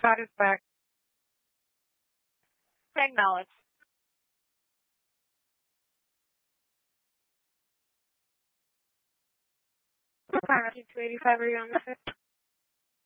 Satisfaction. Acknowledge. Fire 285, are you on the 5th?